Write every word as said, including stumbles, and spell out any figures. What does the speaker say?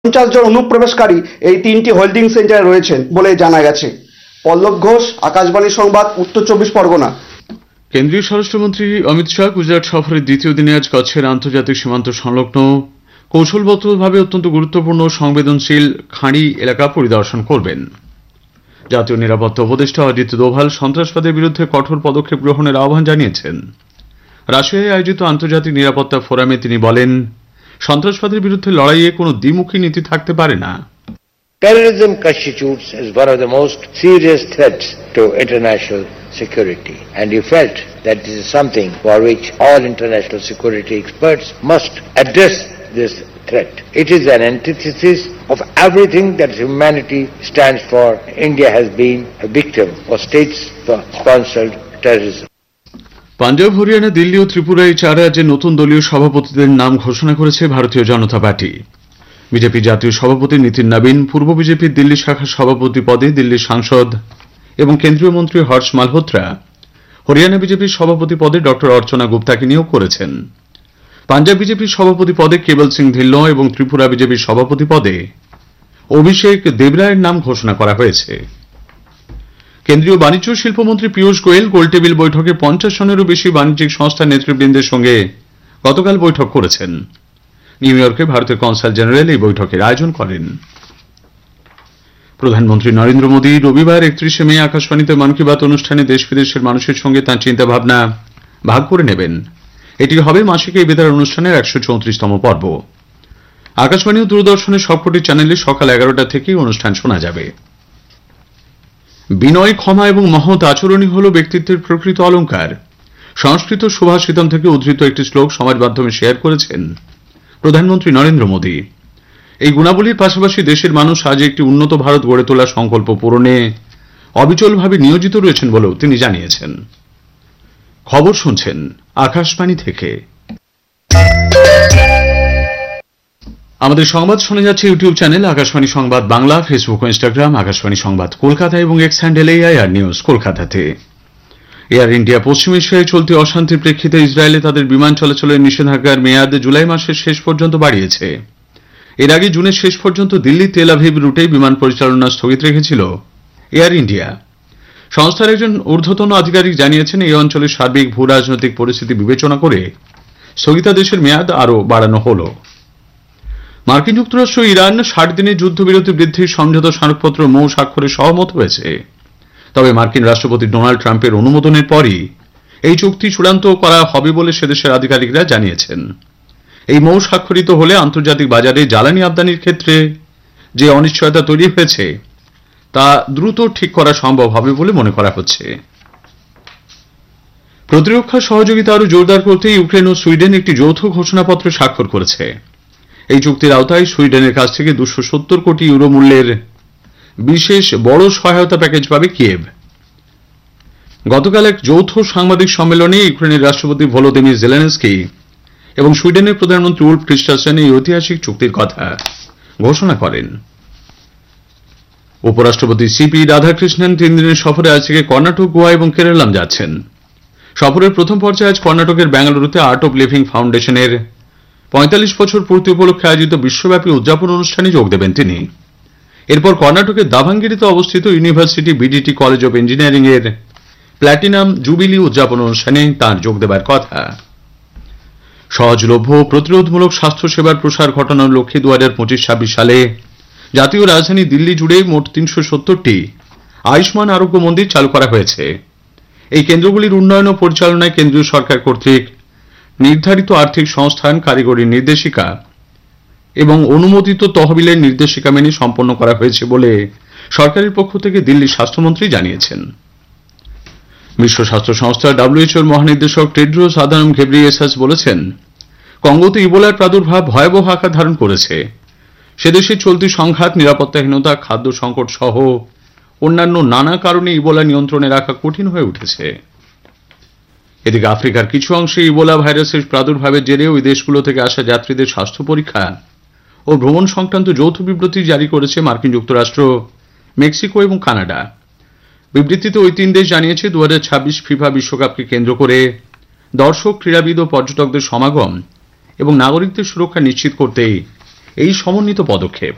পঞ্চাশ জন অনুপ্রবেশকারী এই তিনটি হোল্ডিং সেন্টারে রয়েছেন বলে জানা গেছে। পল্লব ঘোষ, আকাশবাণী সংবাদ, উত্তর চব্বিশ পরগনা। কেন্দ্রীয় স্বরাষ্ট্রমন্ত্রী অমিত শাহ গুজরাট সফরের দ্বিতীয় দিনে আজ কচ্ছের আন্তর্জাতিক সীমান্ত সংলগ্ন কৌশলগতভাবে অত্যন্ত গুরুত্বপূর্ণ সংবেদনশীল খাঁড়ি এলাকা পরিদর্শন করবেন। জাতীয় নিরাপত্তা উপদেষ্টা অজিত দোভাল সন্ত্রাসবাদের বিরুদ্ধে কঠোর পদক্ষেপ গ্রহণের আহ্বান জানিয়েছেন। রাশিয়ায় আয়োজিত আন্তর্জাতিক নিরাপত্তা ফোরামে তিনি বলেন, সন্ত্রাসবাদের বিরুদ্ধে লড়াইয়ে কোনো দ্বিমুখী নীতি থাকতে পারে না। Terrorism constitutes as one of the most serious threats to international security, and he felt that this is something for which all international security experts must address this threat. It is an antithesis of everything that humanity stands for. India has been a victim of state-sponsored terrorism. Punjab, Haryana, Delhi ও ত্রিপুরা এই চার রাজ্যের নতুন দলীয় সভাপতিদের নাম ঘোষণা করেছে ভারতীয় জনতা party. BJP জাতীয় সভাপতি নীতিন নবীন পূর্ব বিজেপির দিল্লি শাখার সভাপতি পদে দিল্লির সাংসদ এবং কেন্দ্রীয় মন্ত্রী হর্ষ মালহোত্রা হরিয়ানা বিজেপির সভাপতি পদে ড অর্চনা গুপ্তাকে নিয়োগ করেছেন। পাঞ্জাব বিজেপির সভাপতি পদে কেবল সিং ধিল্লোঁ এবং ত্রিপুরা বিজেপির সভাপতি পদে অভিষেক দেবরায়ের নাম ঘোষণা করা হয়েছে। কেন্দ্রীয় বাণিজ্য ও শিল্পমন্ত্রী পীযূষ গোয়েল গোলটেবিল বৈঠকে পঞ্চাশ জনেরও বেশি বাণিজ্যিক সংস্থার নেতৃবৃন্দের সঙ্গে গতকাল বৈঠক করেছেন। নিউ ইয়র্কে ভারতের কনসাল জেনারেল এই বৈঠকের আয়োজন করেন। প্রধানমন্ত্রী নরেন্দ্র মোদী রবিবার একত্রিশে মে আকাশবাণীতে মন কি বাত অনুষ্ঠানে দেশ বিদেশের মানুষের সঙ্গে তাঁর চিন্তাভাবনা ভাগ করে নেবেন। এটি হবে মাসিক এই বেতার অনুষ্ঠানের একশো চৌত্রিশতম পর্ব। আকাশবাণী ও দূরদর্শনের সবকটি চ্যানেলে সকাল এগারোটা থেকেই অনুষ্ঠান শোনা যাবে। বিনয়, ক্ষমা এবং মহৎ আচরণই হল ব্যক্তিত্বের প্রকৃত অলঙ্কার। সংস্কৃত সুভাষিতম থেকে উদ্ধৃত একটি শ্লোক সমাজ মাধ্যমে শেয়ার করেছেন প্রধানমন্ত্রী নরেন্দ্র মোদী। এই গুণাবলীর পাশাপাশি দেশের মানুষ আজ একটি উন্নত ভারত গড়ে তোলার সংকল্প পূরণে অবিচলভাবে নিয়োজিত রয়েছেন বলেও তিনি জানিয়েছেন। খবর শুনছেন আকাশবাণী থেকে। আমাদের সংবাদ শোনা যাচ্ছে ইউটিউব চ্যানেল আকাশবাণী সংবাদ বাংলা, ফেসবুক ও ইনস্টাগ্রাম আকাশবাণী সংবাদ কলকাতা এবং এক্স হ্যান্ডেল এআইআর নিউজ কলকাতাতে। এয়ার ইন্ডিয়া পশ্চিম এশিয়ায় চলতি অশান্তির প্রেক্ষিতে ইসরায়েলে তাদের বিমান চলাচলের নিষেধাজ্ঞার মেয়াদ জুলাই মাসের শেষ পর্যন্ত বাড়িয়েছে। এর আগে জুনের শেষ পর্যন্ত দিল্লি তেল আভিভ রুটে বিমান পরিচালনা স্থগিত রেখেছিল এয়ার ইন্ডিয়া। সংস্থার একজন ঊর্ধ্বতন আধিকারিক জানিয়েছেন, এই অঞ্চলের সার্বিক ভূ রাজনৈতিক পরিস্থিতি বিবেচনা করে স্থগিতাদেশের মেয়াদ আরও বাড়ানো হল। মার্কিন যুক্তরাষ্ট্র ইরান ষাট দিনের যুদ্ধবিরতি বৃদ্ধির সমঝোতা স্মারকপত্র মৌ স্বাক্ষরে সহমত হয়েছে। তবে মার্কিন রাষ্ট্রপতি ডোনাল্ড ট্রাম্পের অনুমোদনের পরই এই চুক্তি চূড়ান্ত করা হবে বলে সেদেশের আধিকারিকরা জানিয়েছেন। এই মৌ স্বাক্ষরিত হলে আন্তর্জাতিক বাজারে জ্বালানি আমদানির ক্ষেত্রে যে অনিশ্চয়তা তৈরি হয়েছে তা দ্রুত ঠিক করা সম্ভব হবে বলে মনে করা হচ্ছে। প্রতিরক্ষা সহযোগিতা আরও জোরদার করতে ইউক্রেন ও সুইডেন একটি যৌথ ঘোষণাপত্র স্বাক্ষর করেছে। এই চুক্তির আওতায় সুইডেনের কাছ থেকে দুশো সত্তর কোটি ইউরো মূল্যের বিশেষ বড় সহায়তা প্যাকেজ পাবে কিয়েভ। গতকাল এক যৌথ সাংবাদিক সম্মেলনে ইউক্রেনের রাষ্ট্রপতি ভলোদিমির জেলেনস্কি এবং সুইডেনের প্রধানমন্ত্রী উলফ ক্রিস্টাসেন এই ঐতিহাসিক চুক্তির কথা ঘোষণা করেন। উপরাষ্ট্রপতি সিপি রাধাকৃষ্ণন তিন দিনের সফরে আজ থেকে কর্ণাটক, গোয়া এবং কেরালাম যাচ্ছেন। সফরের প্রথম পর্যায়ে আজ কর্ণাটকের বেঙ্গালুরুতে আর্ট অব লিভিং ফাউন্ডেশনের পঁয়তাল্লিশ বছর পূর্তি উপলক্ষে আয়োজিত বিশ্বব্যাপী উদযাপন অনুষ্ঠানে যোগ দেবেন তিনি। এরপর কর্ণাটকের দাভাঙ্গিরিতে অবস্থিত university BDT college of engineering এর প্ল্যাটিনাম জুবিলি উদযাপন অনুষ্ঠানে তাঁর যোগ দেবার কথা। সহজলভ্য প্রতিরোধমূলক স্বাস্থ্যসেবার প্রসার ঘটানোর লক্ষ্যে দু হাজার পঁচিশ ছাব্বিশ সালে জাতীয় রাজধানী দিল্লি জুড়ে মোট তিনশো সত্তরটি আয়ুষ্মান আরোগ্য মন্দির চালু করা হয়েছে। এই কেন্দ্রগুলির উন্নয়ন ও পরিচালনায় কেন্দ্রীয় সরকার কর্তৃক নির্ধারিত আর্থিক সংস্থান, কারিগরি নির্দেশিকা এবং অনুমোদিত তহবিলের নির্দেশিকা মেনে সম্পন্ন করা হয়েছে বলে সরকারের পক্ষ থেকে দিল্লির স্বাস্থ্যমন্ত্রী জানিয়েছেন। বিশ্ব স্বাস্থ্য সংস্থা ডব্লিউএইচওর মহানির্দেশক টেড্রোস আধানম ঘেব্রিয়েসাস বলেছেন, কঙ্গোতে ইবোলার প্রাদুর্ভাব ভয়াবহ আকার ধারণ করেছে। সেদেশে চলতি সংঘাত, নিরাপত্তাহীনতা, খাদ্য সংকট সহ অন্যান্য নানা কারণে ইবোলা নিয়ন্ত্রণে রাখা কঠিন হয়ে উঠেছে। এদিকে আফ্রিকার কিছু অংশে ইবোলা ভাইরাসের প্রাদুর্ভাবের জেরে ওই দেশগুলো থেকে আসা যাত্রীদের স্বাস্থ্য পরীক্ষা ও ভ্রমণ সংক্রান্ত যৌথ বিবৃতি জারি করেছে মার্কিন যুক্তরাষ্ট্র, মেক্সিকো এবং কানাডা। বিবৃতিতে ওই তিন দেশ জানিয়েছে, দু হাজার ছাব্বিশ ফিফা বিশ্বকাপকে কেন্দ্র করে দর্শক, ক্রীড়াবিদ ও পর্যটকদের সমাগম এবং নাগরিকদের সুরক্ষা নিশ্চিত করতেই এই সমন্বিত পদক্ষেপ।